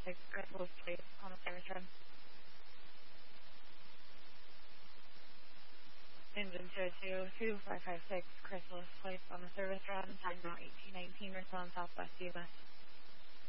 Chrysalis Place on a service run. Engine 222 556 Chrysalis Place on a service run. Time now 1819 Northbound Southwest US.